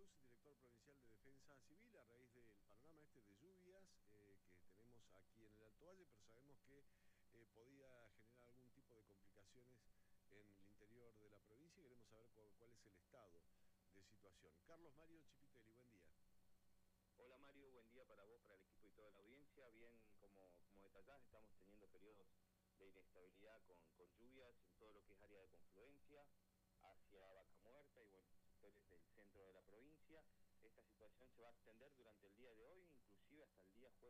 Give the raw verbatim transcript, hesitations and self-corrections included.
Cruz, director provincial de Defensa Civil, a raíz del panorama este de lluvias eh, que tenemos aquí en el Alto Valle, pero sabemos que eh, podía generar algún tipo de complicaciones en el interior de la provincia y queremos saber cu cuál es el estado de situación. Carlos Mario Chipitelli, buen día. Hola Mario, buen día para vos, para el equipo y toda la audiencia. Bien, como, como detallás, estamos teniendo periodos de inestabilidad con, con lluvias en todo lo que es área de confluencia, hacia Vaca Muerta y bueno, sectores del centro de la provincia. Esta situación se va a extender durante el día de hoy, inclusive hasta el día jueves.